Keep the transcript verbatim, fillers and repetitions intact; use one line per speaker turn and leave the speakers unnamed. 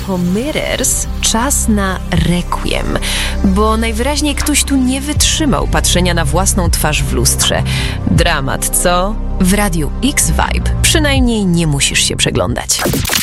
po Mirrors czas na requiem, bo najwyraźniej ktoś tu nie wytrzymał patrzenia na własną twarz w lustrze. Dramat, co? W Radiu X Vibe przynajmniej nie musisz się przeglądać.